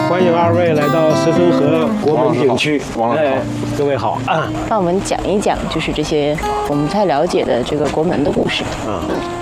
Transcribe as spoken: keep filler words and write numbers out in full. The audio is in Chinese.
欢迎二位来到绥芬河国门景区。 王老师好， 各位好啊。 帮我们讲一讲，就是这些我们不太了解的这个国门的故事。 啊。